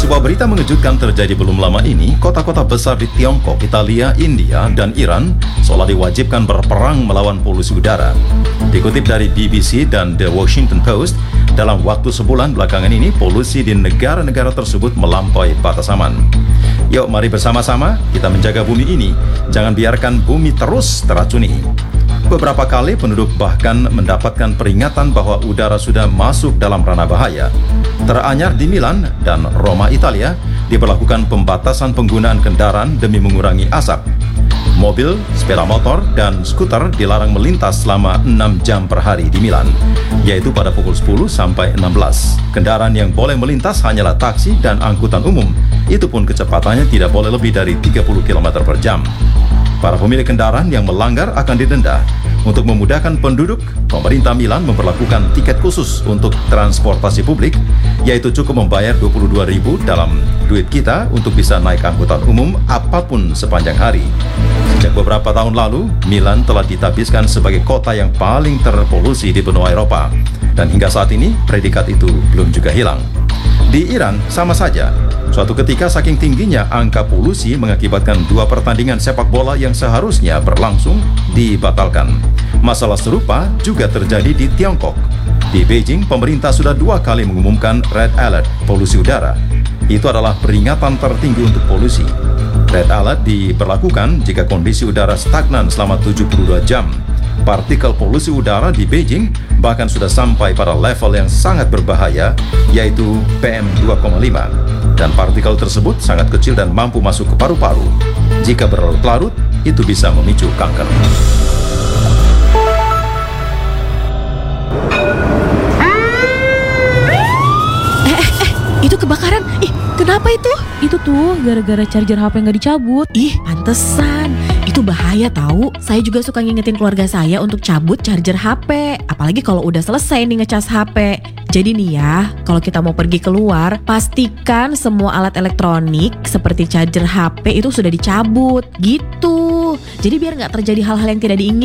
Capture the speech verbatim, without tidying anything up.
Sebuah berita mengejutkan terjadi belum lama ini. Kota-kota besar di Tiongkok, Italia, India, dan Iran seolah diwajibkan berperang melawan polusi udara. Dikutip dari B B C dan The Washington Post, dalam waktu sebulan belakangan ini polusi di negara-negara tersebut melampaui batas aman. Yuk mari bersama-sama kita menjaga bumi ini. Jangan biarkan bumi terus teracuni. Beberapa kali penduduk bahkan mendapatkan peringatan bahwa udara sudah masuk dalam ranah bahaya. Teranyar di Milan dan Roma, Italia, diberlakukan pembatasan penggunaan kendaraan demi mengurangi asap. Mobil, sepeda motor, dan skuter dilarang melintas selama enam jam per hari di Milan, yaitu pada pukul sepuluh sampai enam belas. Kendaraan yang boleh melintas hanyalah taksi dan angkutan umum. Itu pun kecepatannya tidak boleh lebih dari tiga puluh kilometer per jam. Para pemilik kendaraan yang melanggar akan didenda. Untuk memudahkan penduduk, pemerintah Milan memperlakukan tiket khusus untuk transportasi publik, yaitu cukup membayar dua puluh dua ribu dalam duit kita untuk bisa naik angkutan umum apapun sepanjang hari. Sejak beberapa tahun lalu, Milan telah ditabiskan sebagai kota yang paling terpolusi di benua Eropa. Dan hingga saat ini, predikat itu belum juga hilang. Di Iran, sama saja. Suatu ketika saking tingginya angka polusi mengakibatkan dua pertandingan sepak bola yang seharusnya berlangsung dibatalkan. Masalah serupa juga terjadi di Tiongkok. Di Beijing, pemerintah sudah dua kali mengumumkan Red Alert polusi udara. Itu adalah peringatan tertinggi untuk polusi. Red Alert diberlakukan jika kondisi udara stagnan selama tujuh puluh dua jam. Partikel polusi udara di Beijing bahkan sudah sampai pada level yang sangat berbahaya, yaitu P M dua koma lima. Dan partikel tersebut sangat kecil dan mampu masuk ke paru-paru. Jika berlarut-larut, itu bisa memicu kanker. Eh, eh, eh, itu kebakaran. Ih, kenapa itu? Itu tuh gara-gara charger H P nggak dicabut. Ih, pantesan. Itu bahaya tahu. Saya juga suka ngingetin keluarga saya untuk cabut charger H P. Apalagi kalau udah selesai nih ngecas H P. Jadi nih ya, kalau kita mau pergi keluar, pastikan semua alat elektronik seperti charger H P itu sudah dicabut. Gitu. Jadi biar nggak terjadi hal-hal yang tidak diinginkan.